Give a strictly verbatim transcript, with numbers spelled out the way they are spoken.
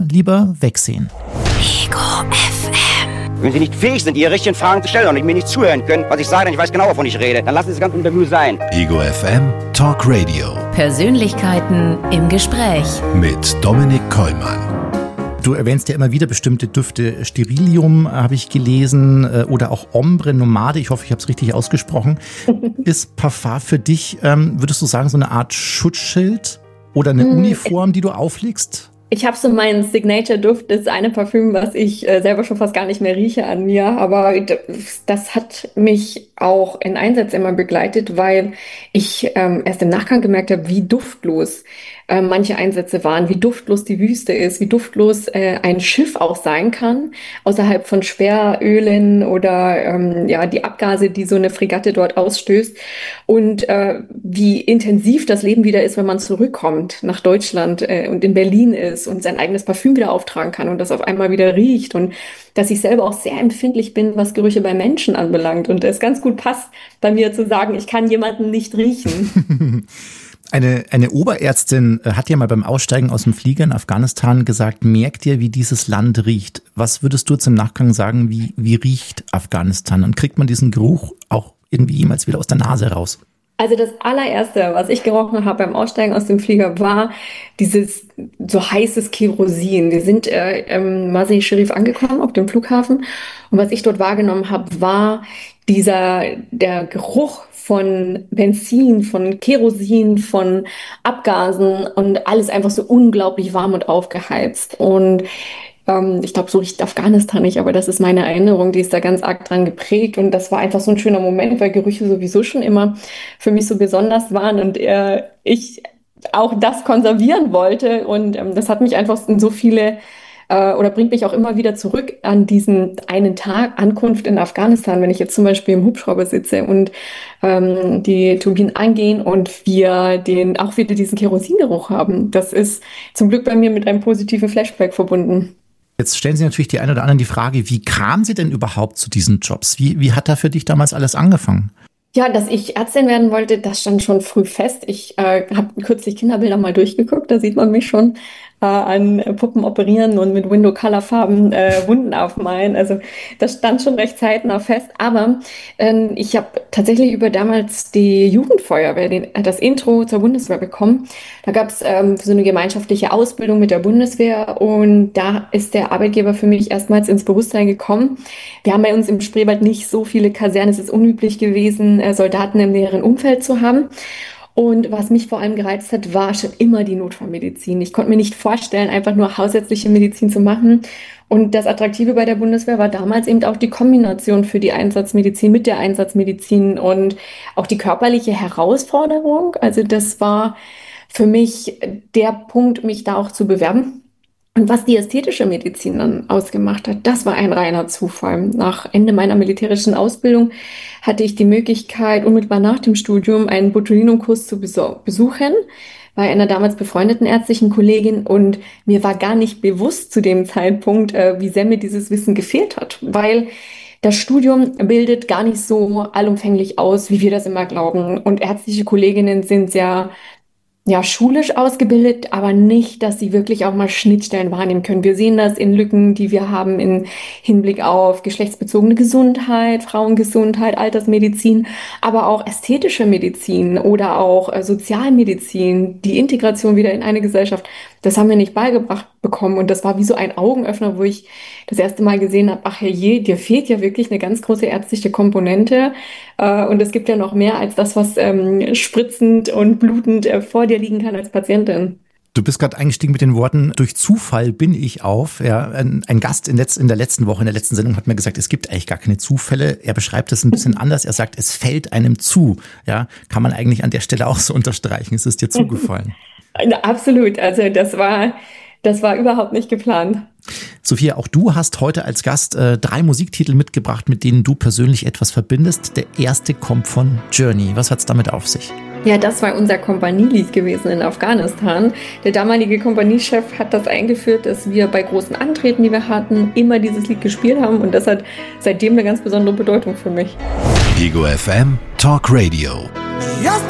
lieber wegsehen. Ego F M. Wenn Sie nicht fähig sind, Ihre richtigen Fragen zu stellen und mir nicht zuhören können, was ich sage, denn ich weiß genau, wovon ich rede, dann lassen Sie das ganze Interview sein. Ego F M Talk Radio. Persönlichkeiten im Gespräch. Mit Dominik Kollmann. Du erwähnst ja immer wieder bestimmte Düfte. Sterilium habe ich gelesen oder auch Ombre Nomade. Ich hoffe, ich habe es richtig ausgesprochen. Ist Parfum für dich, ähm, würdest du sagen, so eine Art Schutzschild oder eine hm. Uniform, die du auflegst? Ich habe so meinen Signature-Duft, das ist eine Parfüm, was ich äh, selber schon fast gar nicht mehr rieche an mir, aber das hat mich auch in Einsätzen immer begleitet, weil ich ähm, erst im Nachgang gemerkt habe, wie duftlos äh, manche Einsätze waren, wie duftlos die Wüste ist, wie duftlos äh, ein Schiff auch sein kann, außerhalb von Schwerölen oder ähm, ja die Abgase, die so eine Fregatte dort ausstößt und äh, wie intensiv das Leben wieder ist, wenn man zurückkommt nach Deutschland äh, und in Berlin ist und sein eigenes Parfüm wieder auftragen kann und das auf einmal wieder riecht und dass ich selber auch sehr empfindlich bin, was Gerüche bei Menschen anbelangt und es ganz gut passt, bei mir zu sagen, ich kann jemanden nicht riechen. Eine, eine Oberärztin hat ja mal beim Aussteigen aus dem Flieger in Afghanistan gesagt, merkt ihr, wie dieses Land riecht. Was würdest du jetzt im Nachgang sagen, wie, wie riecht Afghanistan? Und kriegt man diesen Geruch auch irgendwie jemals wieder aus der Nase raus? Also das allererste, was ich gerochen habe beim Aussteigen aus dem Flieger, war dieses so heißes Kerosin. Wir sind äh, im Mazar-i-Sharif angekommen auf dem Flughafen und was ich dort wahrgenommen habe, war dieser der Geruch von Benzin, von Kerosin, von Abgasen und alles einfach so unglaublich warm und aufgeheizt. Und ähm, ich glaube, so riecht Afghanistan nicht, aber das ist meine Erinnerung, die ist da ganz arg dran geprägt. Und das war einfach so ein schöner Moment, weil Gerüche sowieso schon immer für mich so besonders waren und äh, ich auch das konservieren wollte. Und ähm, das hat mich einfach in so viele oder bringt mich auch immer wieder zurück an diesen einen Tag Ankunft in Afghanistan, wenn ich jetzt zum Beispiel im Hubschrauber sitze und ähm, die Turbinen angehen und wir den auch wieder diesen Kerosingeruch haben. Das ist zum Glück bei mir mit einem positiven Flashback verbunden. Jetzt stellen Sie natürlich die einen oder anderen die Frage, wie kam sie denn überhaupt zu diesen Jobs? Wie, wie hat da für dich damals alles angefangen? Ja, dass ich Ärztin werden wollte, das stand schon früh fest. Ich äh, habe kürzlich Kinderbilder mal durchgeguckt, da sieht man mich schon äh, an Puppen operieren und mit Window-Color-Farben äh, Wunden aufmalen. Also das stand schon recht zeitnah fest. Aber ähm, ich habe tatsächlich über damals die Jugendfeuerwehr, den, das Intro zur Bundeswehr bekommen. Da gab es ähm, so eine gemeinschaftliche Ausbildung mit der Bundeswehr und da ist der Arbeitgeber für mich erstmals ins Bewusstsein gekommen. Wir haben bei uns im Spreewald nicht so viele Kasernen. Es ist unüblich gewesen, äh, Soldaten im näheren Umfeld zu haben. Und was mich vor allem gereizt hat, war schon immer die Notfallmedizin. Ich konnte mir nicht vorstellen, einfach nur hausärztliche Medizin zu machen. Und das Attraktive bei der Bundeswehr war damals eben auch die Kombination für die Einsatzmedizin mit der Einsatzmedizin und auch die körperliche Herausforderung. Also das war für mich der Punkt, mich da auch zu bewerben. Und was die ästhetische Medizin dann ausgemacht hat, das war ein reiner Zufall. Nach Ende meiner militärischen Ausbildung hatte ich die Möglichkeit, unmittelbar nach dem Studium einen Botulinum-Kurs zu besuchen bei einer damals befreundeten ärztlichen Kollegin. Und mir war gar nicht bewusst zu dem Zeitpunkt, wie sehr mir dieses Wissen gefehlt hat, weil das Studium bildet gar nicht so allumfänglich aus, wie wir das immer glauben. Und ärztliche Kolleginnen sind sehr ja, schulisch ausgebildet, aber nicht, dass sie wirklich auch mal Schnittstellen wahrnehmen können. Wir sehen das in Lücken, die wir haben im Hinblick auf geschlechtsbezogene Gesundheit, Frauengesundheit, Altersmedizin, aber auch ästhetische Medizin oder auch äh, Sozialmedizin, die Integration wieder in eine Gesellschaft. Das haben wir nicht beigebracht bekommen und das war wie so ein Augenöffner, wo ich das erste Mal gesehen habe, ach herrje, dir fehlt ja wirklich eine ganz große ärztliche Komponente äh, und es gibt ja noch mehr als das, was ähm, spritzend und blutend äh, vor dir liegen kann als Patientin. Du bist gerade eingestiegen mit den Worten, durch Zufall bin ich auf. Ja, ein, ein Gast in, letz, in der letzten Woche, in der letzten Sendung hat mir gesagt, es gibt eigentlich gar keine Zufälle. Er beschreibt es ein bisschen anders. Er sagt, es fällt einem zu. Ja, kann man eigentlich an der Stelle auch so unterstreichen. Es ist dir zugefallen. Absolut. Also das war, das war überhaupt nicht geplant. Sophia, auch du hast heute als Gast äh, drei Musiktitel mitgebracht, mit denen du persönlich etwas verbindest. Der erste kommt von Journey. Was hat es damit auf sich? Ja, das war unser Kompanielied gewesen in Afghanistan. Der damalige Kompaniechef hat das eingeführt, dass wir bei großen Antreten, die wir hatten, immer dieses Lied gespielt haben. Und das hat seitdem eine ganz besondere Bedeutung für mich. Ego F M Talk Radio.